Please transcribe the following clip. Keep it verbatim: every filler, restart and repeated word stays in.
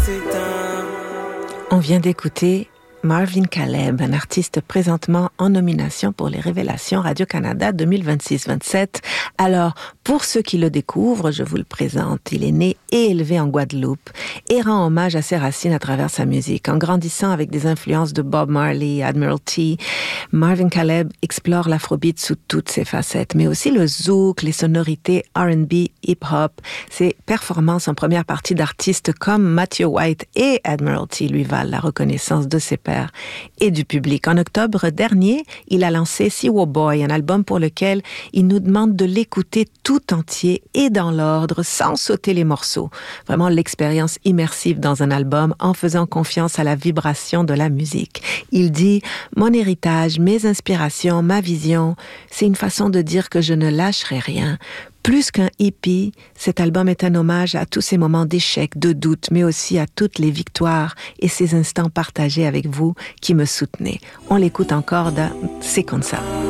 On vient d'écouter Marvin Caleb, un artiste présentement en nomination pour les Révélations Radio-Canada deux mille vingt-six vingt-sept. Alors, pour ceux qui le découvrent, je vous le présente. Il est né et élevé en Guadeloupe et rend hommage à ses racines à travers sa musique. En grandissant avec des influences de Bob Marley, Admiralty, Marvin Caleb explore l'afrobeat sous toutes ses facettes, mais aussi le zouk, les sonorités R and B, hip-hop. Ses performances en première partie d'artistes comme Matthew White et Admiralty lui valent la reconnaissance de ses pairs et du public. En octobre dernier, il a lancé Siwo Boy, un album pour lequel il nous demande de l'écouter tout entier et dans l'ordre, sans sauter les morceaux. Vraiment l'expérience immersive dans un album en faisant confiance à la vibration de la musique. Il dit « Mon héritage, mes inspirations, ma vision, c'est une façon de dire que je ne lâcherai rien. » Plus qu'un hippie, cet album est un hommage à tous ces moments d'échec, de doute, mais aussi à toutes les victoires et ces instants partagés avec vous qui me soutenez. On l'écoute encore dans C'est comme ça.